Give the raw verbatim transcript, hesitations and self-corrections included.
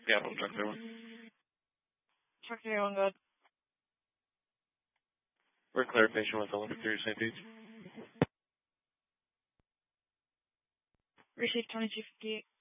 Yeah, we'll truck zero one. Truck zero one, good. For clarification with Olympic through Saint Pete. Received twenty-two fifty-eight.